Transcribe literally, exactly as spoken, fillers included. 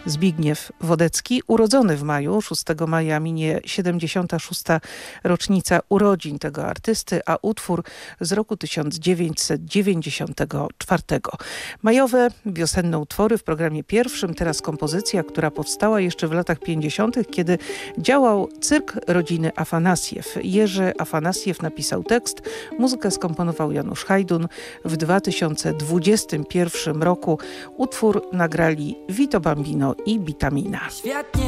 Zbigniew Wodecki, urodzony w maju, szóstego maja minie siedemdziesiąta szósta rocznica urodzin tego artysty, a utwór z roku tysiąc dziewięćset dziewięćdziesiątego czwartego. Majowe, wiosenne utwory w programie pierwszym, teraz kompozycja, która powstała jeszcze w latach pięćdziesiątych, kiedy działał cyrk rodziny Afanasjew. Jerzy Afanasjew napisał tekst, muzykę skomponował Janusz Hajdun. W dwa tysiące dwudziestym pierwszym roku utwór nagrali Vito Bambino i Bitamina.